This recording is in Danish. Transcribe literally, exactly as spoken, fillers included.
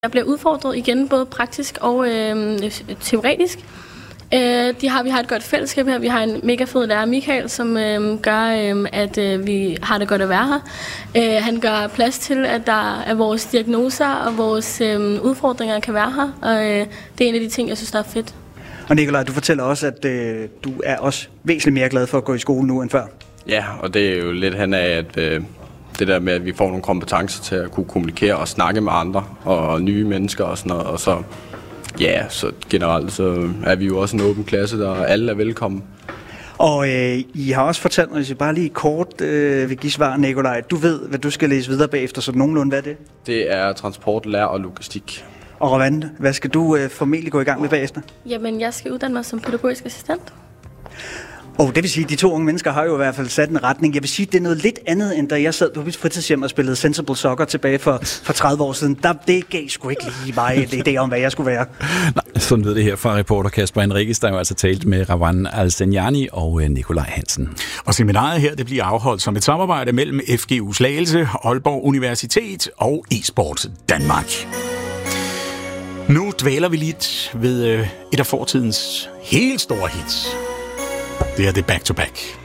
Jeg bliver udfordret igen, både praktisk og øh, teoretisk. Øh, de har, vi har et godt fællesskab her. Vi har en mega fed lærer, Michael, som øh, gør, øh, at øh, vi har det godt at være her. Øh, han gør plads til, at der er vores diagnoser og vores øh, udfordringer kan være her. Og øh, det er en af de ting, jeg synes, der er fedt. Og Nikolaj, du fortæller også, at øh, du er også væsentligt mere glad for at gå i skole nu end før. Ja, og det er jo lidt hen af, at øh, det der med, at vi får nogle kompetencer til at kunne kommunikere og snakke med andre og nye mennesker og sådan noget. Og så, ja, så generelt så er vi jo også en åben klasse, der alle er velkommen. Og øh, I har også fortalt mig, hvis jeg bare lige kort øh, vil give svar, Nikolaj. Du ved, hvad du skal læse videre bagefter, så nogenlunde, hvad er det? Det er transport, lærer og logistik. Og Ravande, hvad skal du øh, formentlig gå i gang med bagefter? Jamen, jeg skal uddanne mig som pædagogisk assistent. Og det vil sige, at de to unge mennesker har jo i hvert fald sat en retning. Jeg vil sige, at det er noget lidt andet, end da jeg sad på mit fritidshjem og spillede Sensible Soccer tilbage for, for tredive år siden. Der, det gav sgu ikke lige mig en idé om, hvad jeg skulle være. Nej, sådan ved det her fra reporter Kasper Henriques, der jo altså talt med Rawan Al-Senjani og Nikolaj Hansen. Og seminaret her, det bliver afholdt som et samarbejde mellem F G U Slagelse, Aalborg Universitet og eSport Danmark. Nu dvæler vi lidt ved et af fortidens helt store hits. Det er det back to back.